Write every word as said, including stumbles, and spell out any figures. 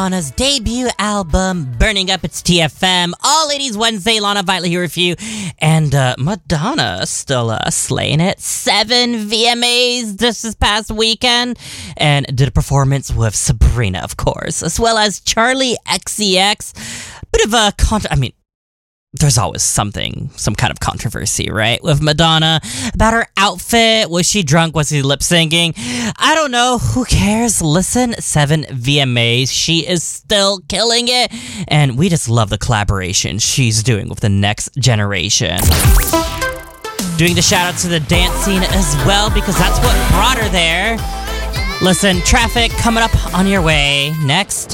Lana's debut album, Burning Up Its T F M. All Ladies Wednesday, Lana Vitally here with you. And uh, Madonna still uh, slaying it. Seven V M As this, this past weekend. And did a performance with Sabrina, of course, as well as Charlie X C X. Bit of a contra- I mean, there's always something, some kind of controversy, right? With Madonna about her outfit. Was she drunk? Was she lip syncing? I don't know. Who cares? Listen, seven V M As. She is still killing it. And we just love the collaboration she's doing with the next generation. Doing the shout out to the dance scene as well, because that's what brought her there. Listen, Traffic coming up on your way next.